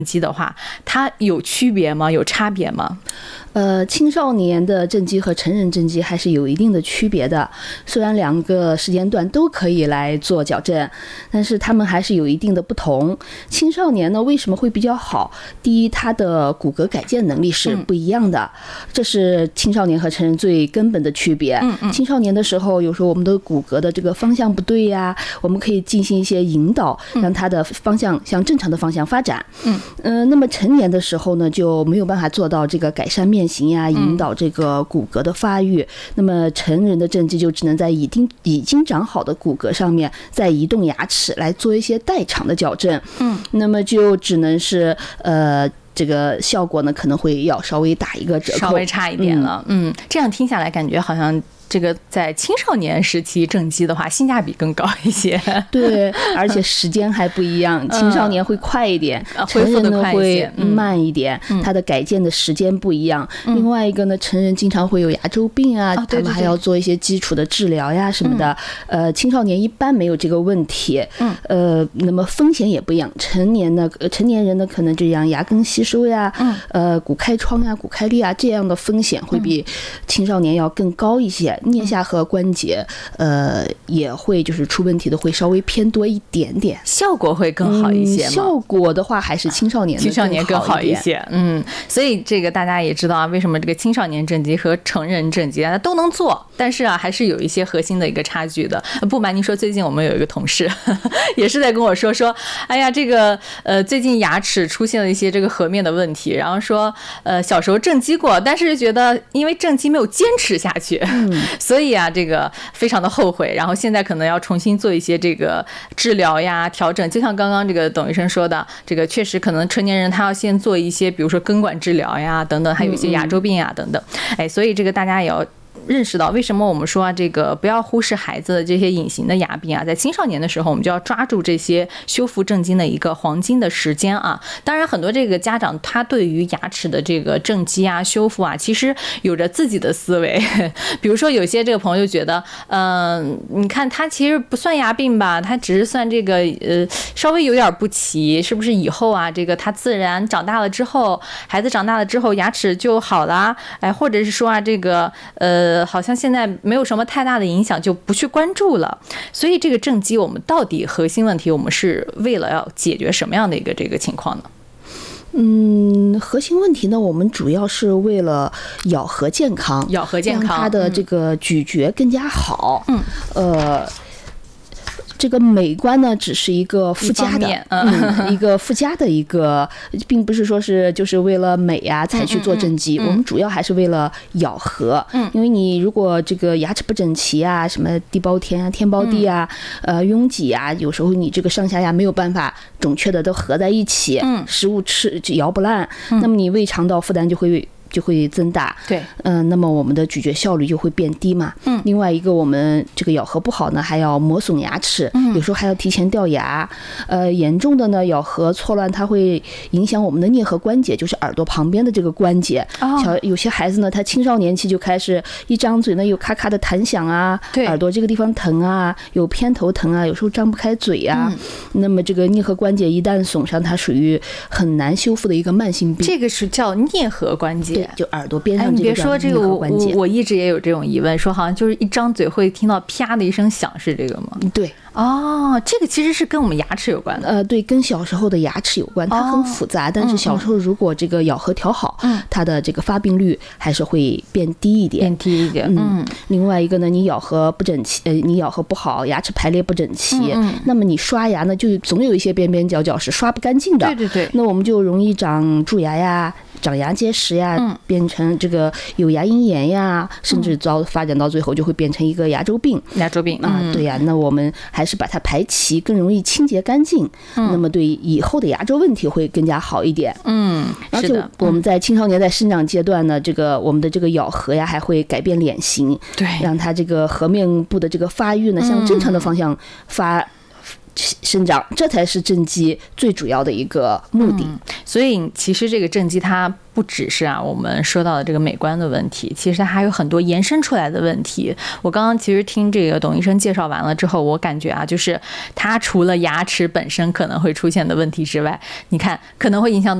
肌的话，它有区别吗？有差别吗？ 青少年的正畸和成人正畸还是有一定的区别的。虽然两个时间段都可以来做矫正，但是他们还是有一定的不同。青少年呢，为什么会比较好？第一，他的骨骼改建能力是不一样的，这是青少年和成人最根本的区别。青少年的时候，有时候我们的骨骼的这个方向不对呀，我们可以进行一些引导，让它的方向向正常的方向发展。那么成年的时候呢，就没有办法做到这个改善面型呀，引导这个骨骼的发育。那么成人的正畸就只能在已经长好的骨骼上面再移动牙齿来做一些代偿的矫正。那么就只能是这个效果呢可能会要稍微打一个折扣， 稍微差一点了。这样听下来感觉好像这个在青少年时期正畸的话，性价比更高一些。对， 而且时间还不一样，青少年会快一点，成人呢会慢一点，它的改建的时间不一样。另外一个呢，成人经常会有牙周病啊，他们还要做一些基础的治疗呀什么的。青少年一般没有这个问题。那么风险也不一样，成年人呢可能这样牙根吸收呀，骨开窗呀、骨开裂啊这样的风险会比青少年要更高一些。颞下颌关节也会就是出问题的会稍微偏多一点点， 效果会更好一些吗？ 效果的话还是青少年更好一些。所以这个大家也知道啊，为什么这个青少年正畸和成人正畸都能做，但是啊还是有一些核心的一个差距的。不瞒您说，最近我们有一个同事也是在跟我说，哎呀，这个最近牙齿出现了一些这个颌面的问题，然后说小时候正畸过，但是觉得因为正畸没有坚持下去。所以啊，这个非常的后悔，然后现在可能要重新做一些这个治疗呀、调整。就像刚刚这个董医生说的，这个确实可能成年人他要先做一些，比如说根管治疗呀等等，还有一些牙周病呀等等。所以这个大家也要认识到为什么我们说啊，这个不要忽视孩子的这些隐形的牙病啊，在青少年的时候，我们就要抓住这些修复正畸的一个黄金的时间啊。当然，很多这个家长他对于牙齿的这个正畸啊、修复啊，其实有着自己的思维。比如说，有些这个朋友觉得，你看他其实不算牙病吧，他只是算这个稍微有点不齐，是不是以后啊，这个他自然长大了之后，孩子长大了之后牙齿就好了？或者是说啊，这个好像现在没有什么太大的影响，就不去关注了。所以这个正畸，我们到底核心问题，我们是为了要解决什么样的一个这个情况呢？ 核心问题呢，我们主要是为了咬合健康，让它的这个咀嚼更加好。这个美观呢，只是一个附加的，一个附加的一个，并不是说是就是为了美呀才去做正畸。我们主要还是为了咬合。因为你如果这个牙齿不整齐啊，什么地包天啊、天包地啊、拥挤啊，有时候你这个上下牙没有办法准确的都合在一起，食物就咬不烂，那么你胃肠道负担就会增大。 对， 那么我们的咀嚼效率就会变低嘛。另外一个，我们这个咬合不好呢，还要磨损牙齿，有时候还要提前掉牙。严重的呢，咬合错乱，它会影响我们的颞颌关节，就是耳朵旁边的这个关节。有些孩子呢，他青少年期就开始一张嘴呢，有咔咔的弹响啊，耳朵这个地方疼啊，有偏头疼啊，有时候张不开嘴啊。那么这个颞颌关节一旦损伤，它属于很难修复的一个慢性病。 这个是叫颞颌关节。 就耳朵边上这个。 你别说这个，我一直也有这种疑问，说好像就是一张嘴会听到啪的一声响，是这个吗？ 对。 这个其实是跟我们牙齿有关的。 对，跟小时候的牙齿有关，它很复杂。但是小时候如果这个咬合调好，它的这个发病率还是会变低一点。另外一个呢，你咬合不整齐，你咬合不好，牙齿排列不整齐，那么你刷牙呢，就总有一些边边角角是刷不干净的。 对。 那我们就容易长蛀牙呀。长牙结石呀，变成这个有牙龈炎呀，甚至发展到最后就会变成一个牙周病。对呀，那我们还是把它排齐，更容易清洁干净。那么对以后的牙周问题会更加好一点。而且我们在青少年在生长阶段呢，这个我们的这个咬合呀，还会改变脸型， 对， 让它这个颌面部的这个发育呢，向正常的方向生长，这才是正畸最主要的一个目的。 所以其实这个正畸它不只是我们说到的这个美观的问题，其实它还有很多延伸出来的问题。我刚刚其实听这个董医生介绍完了之后，我感觉就是它除了牙齿本身可能会出现的问题之外，你看可能会影响到